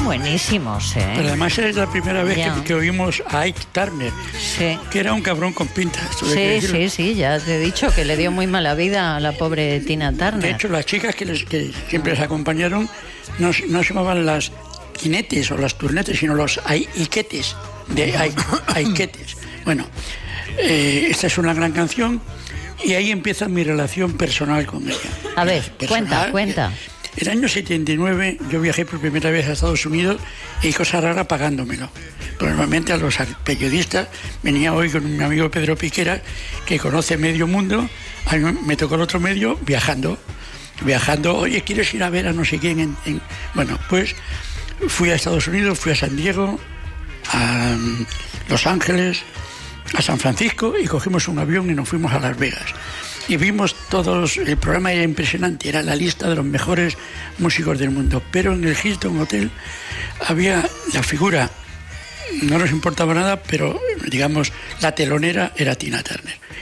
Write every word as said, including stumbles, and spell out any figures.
eran buenísimos, ¿eh? Pero además es la primera vez que, que oímos a Ike Turner, sí. que era un cabrón con pintas. Sí, sí, sí, ya te he dicho que le dio muy mala vida a la pobre Tina Turner. De hecho, las chicas que, les, que siempre les acompañaron no, no se llamaban las quinetes o las turnetes, sino los aiquetes, de aiquetes. Bueno, eh, esta es una gran canción y ahí empieza mi relación personal con ella. A ver, personal, cuenta, cuenta. En el año setenta y nueve yo viajé por primera vez a Estados Unidos y cosa rara pagándomelo. Pero normalmente a los periodistas venía hoy con mi amigo Pedro Piquera, que conoce medio mundo, a mí me tocó el otro medio viajando. Viajando, oye, ¿quieres ir a ver a no sé quién? En, en... Bueno, pues fui a Estados Unidos, fui a San Diego, a Los Ángeles, a San Francisco y cogimos un avión y nos fuimos a Las Vegas. Y vimos todos, el programa era impresionante, era la lista de los mejores músicos del mundo, pero en el Hilton Hotel había la figura, no nos importaba nada, pero digamos, la telonera era Tina Turner.